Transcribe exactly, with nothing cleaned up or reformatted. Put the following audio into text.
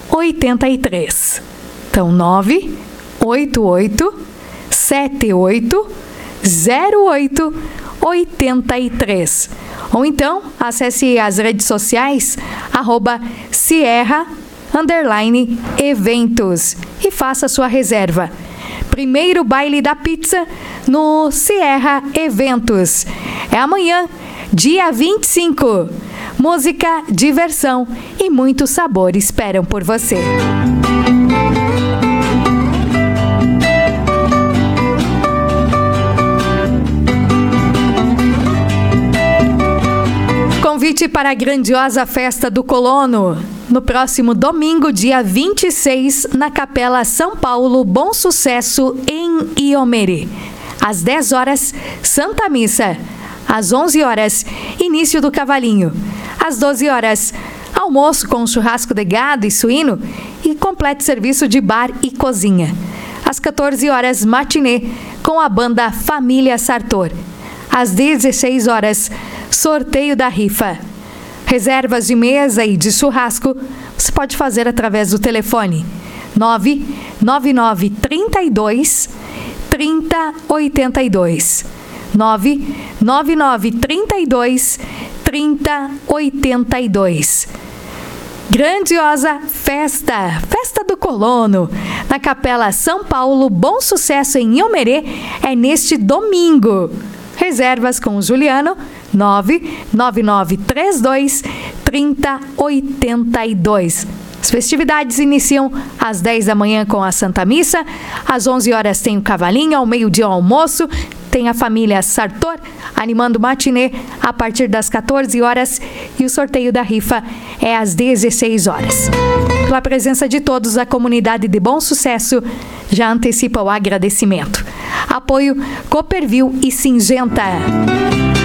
oitenta e três. Então, nove oito oito sete oito zero oito oitenta e três. Ou então, acesse as redes sociais, arroba Sierra underline eventos e faça sua reserva. Primeiro baile da pizza no Sierra Eventos. É amanhã, dia vinte e cinco. Música, diversão e muito sabor esperam por você. Convite para a grandiosa festa do Colono. No próximo domingo, dia vinte e seis, na Capela São Paulo Bom Sucesso, em Iomerê. Às dez horas, Santa Missa. Às onze horas, início do Cavalinho. Às doze horas, almoço com churrasco de gado e suíno e completo serviço de bar e cozinha. Às quatorze horas, matinê com a banda Família Sartor. Às dezesseis horas, sorteio da rifa. Reservas de mesa e de churrasco você pode fazer através do telefone nove nove nove, trinta e dois, trinta, oitenta e dois. nove nove nove, trinta e dois, trinta, oitenta e dois. Grandiosa festa, festa do Colono, na Capela São Paulo Bom Sucesso, em Iomerê, é neste domingo. Reservas com o Juliano, nove nove nove, trinta e dois, trinta, oitenta e dois. As festividades iniciam às dez da manhã com a Santa Missa, às onze horas tem o Cavalinho, ao meio-dia o almoço, tem a família Sartor animando o matinê a partir das quatorze horas e o sorteio da rifa é às dezesseis horas. Pela presença de todos, a comunidade de Bom Sucesso já antecipa o agradecimento. Apoio Cooperville e Singenta.